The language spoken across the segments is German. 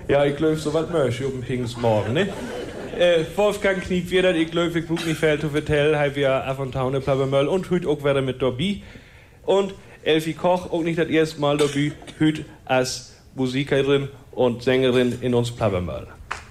Ja, ich glaube, so was möchte ich um Pfingstmorgen, ne? Wolfgang Kniep wieder, ich glaube, ich brauche nicht viel zu vertellen, halt wir auf und Taune Plabbermöll und hüt auch wieder mit dabei. Und Elfie Koch, auch nicht das erste Mal dabei, hüt als Musikerin und Sängerin in uns Plabbermöll.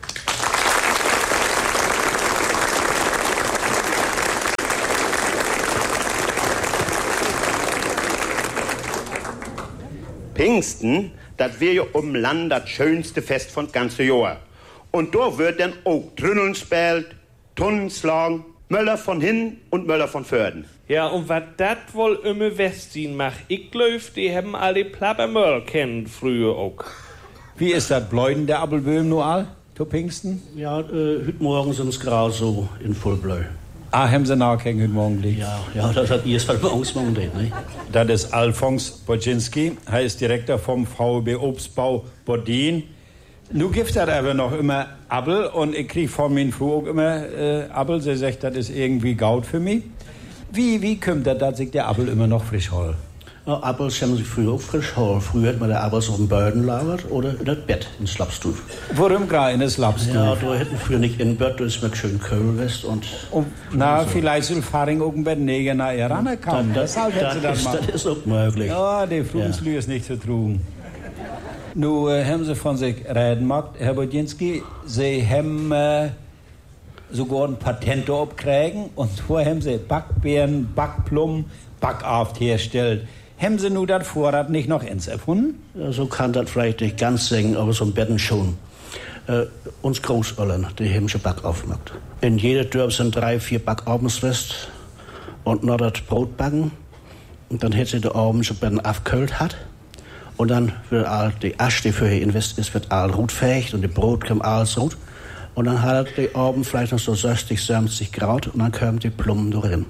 Pfingsten, das wär ja um Land das schönste Fest von ganze Jahr. Und da wird dann auch Trünneln spielt, Tunnen schlagen, Möller von hin und Möller von Förden. Ja, und was dat wohl immer Westin macht, ich glaub, die haben alle Plabbermöll kennen früher auch. Wie ist das Bläuden der Appelböhm nur all, zu Pfingsten? Ja, heute Morgen sind's gerade so in Vollbleu. Ah, haben sie nachgehängt heute Morgen liegt? Ja, das hat erst mal morgens morgen nicht, ne? Das ist Alfons Boczynski, er ist Direktor vom VUB Obstbau Bodin. Nu gibt das aber noch immer Appel und ich krieg von mir früh auch immer Appel. Sie sagt, das ist irgendwie Gaut für mich. Wie kommt das, dass sich der Appel immer noch frisch holt? Ja, Appels haben sich früher auch frisch holt. Früher hat man der Appels auf dem Böden lagert oder in das Bett, in Slapstuf. Warum gerade in das Slapstuf? Ja, da hätten früher nicht in Bett, da ist mir schön Köhl west und na, so. Vielleicht soll Faring auch ein Bett näher nach ihr rankommen. Deshalb hätte sie das mal. Das ist auch möglich. Ja, die Frühslü ist nicht zu trugen. Nu haben sie von sich reden gemacht, Herr Boczynski, sie haben sogar ein Patent abkriegen und zwar haben sie Backbeeren, Backplum, Backaft hergestellt. Haben sie nur das Vorrat nicht noch ins erfunden? Ja, so kann das vielleicht nicht ganz singen, aber so ein Betten schon. Uns Großeltern, die haben schon Backaft gemacht. In jeder Dörp sind 3, 4 Backabends fest und noch das Brot backen. Und dann hätte sie die Abend schon Betten aufgekühlt hat. Und dann wird all die Asche, die für hier invest ist, wird all rutfähig und das Brot kommt alles rot. Und dann hat die Abend vielleicht noch so 60, 70 Grad und dann kommen die Plummen drin.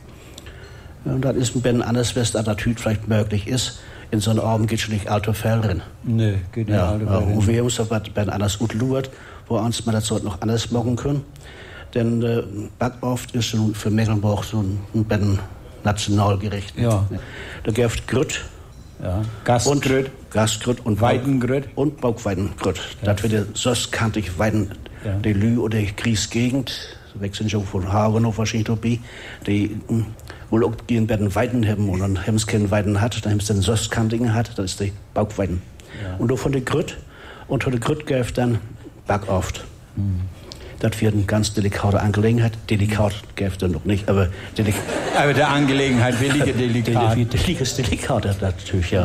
Und das ist ein bisschen anders, was da natürlich vielleicht möglich ist. In so einem Abend geht schon nicht allzu viel drin. Nee, geht nicht allzu viel drin. Und wir haben uns aber anders gut luert, wo uns mal das noch anders machen können. Denn Backoft ist für Mecklenburg so ein bisschen Nationalgericht. Ja. Da gibt Grüt. Ja. Gastgrüt und Weidengrüt. Und Bauchweidengrüt. Ja. Das wird sonst kannte ich Weiden, ja. Die Lü oder die Griesgegend, wechseln schon von Hagenow wahrscheinlich dabei, die wohl auch die in Betten Weiden haben und dann haben sie keine Weiden hat, dann haben sie den Söstkantigen hat, das ist die Bauchweiden. Ja. Und auch von der Grüt und von der Grüt gibt dann Backoft. Das wird eine ganz delikate Angelegenheit. Delikat gibt es noch nicht, aber aber der Angelegenheit will ich delikat. Delikat natürlich, ja.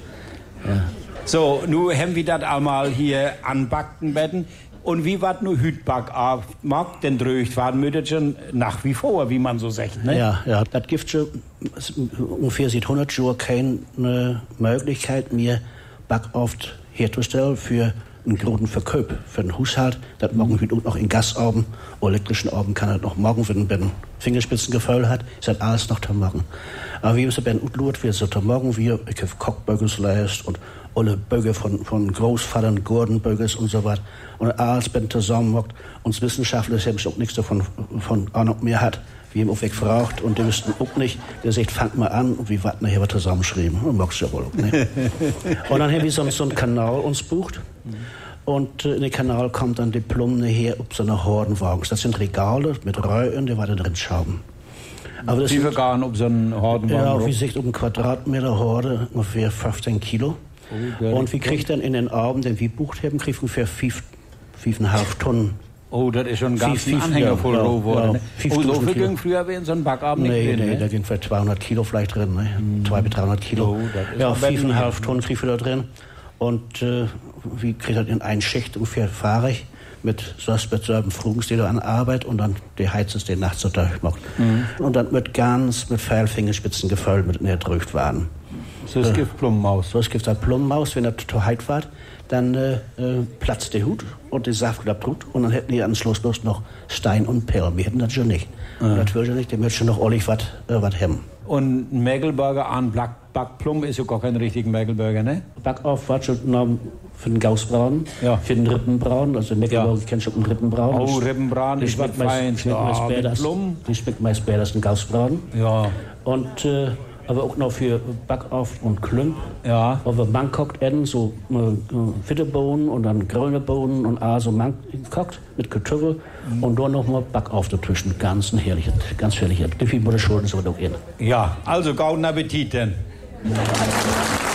So, nun haben wir das einmal hier anbacken betten. Und wie war nur Hütback mag denn dröcht war Mütterchen nach wie vor, wie man so sagt, ne? Ja, das gibt schon ungefähr seit 100 Jahren keine Möglichkeit mehr, Backoft herzustellen für einen großen Verkauf, für den Haushalt. Das machen wir auch noch in Gasauben, elektrischen Auben kann das noch machen, wenn man Fingerspitzengefühl hat, ist das alles noch zu machen. Aber wie es bei den Utlurt wird, so zu machen, ich habe Kochbögels leist und alle Böge von Großvatern, Gordonbögels und so was. Und alles bin zusammenmacht. Uns Wissenschaftler haben auch nichts davon von Ahnung mehr hat. Wir haben auch gefragt und die wüssten auch nicht. Der sagt, fangt mal an und wir warten nachher was zusammenschreiben. Und magst du ja wohl auch nicht. Und dann haben wir so einen Kanal uns bucht. Und in den Kanal kommt dann die Plumne her auf so eine Hordenwagen. Das sind Regale mit Röhren, die weiter drin schauen. Aber das wie viel garen auf so einen Hordenwagen? Ja, wie sich um einen Quadratmeter Horde ungefähr 15 Kilo. Oh, und wie kriegt dann in den Abend, den wir bucht haben, kriegt ungefähr 5,5 Tonnen. Oh, das ist schon ganz ein Anhänger voll roh worden. Ja. Oh, so viel ging früher wie in so einem Backabend nicht drin, Nee, da ging vielleicht 200 Kilo vielleicht drin, ne? 200 bis 300 Kilo. Oh, ja, 5,5 Tonnen kriegt wir da drin. Und wie kriegt das in einen Schicht ungefähr fahrig mit so einem Frugenstil an Arbeit und dann die Heiz ist den nachts so durchmacht. Und dann mit viel Fingerspitzen gefüllt mit erdrückt waren. So es gibt Plummenmaus. So es gibt halt Plummenmaus, wenn das zu heiß war, dann platzt der Hut und der Saft bleibt gut und dann hätten die am Schluss bloß noch Stein und Perl. Wir hätten das schon nicht. Das würde nicht, der möchte schon noch ordentlich was haben. Und ein Mägelburger an Backplum ist ja gar kein richtiger Mägelburger, ne? Backauf war schon für den Gausbraten, ja. Für den Rippenbraten, also Mägelburger kennst du einen Rippenbraten. Oh, Rippenbraten, die schmeckt meist besser als ein Gausbraten. Ja. Und Aber auch noch für Backoft und Klümp. Ja. Aber man kocht eben so Fitterbohnen und dann grüne Bohnen und also man kocht mit Kartoffeln und dann nochmal Backoft dazwischen. Ganz herrlich. Die viel Schulden so noch in. Ja, also guten Appetit denn.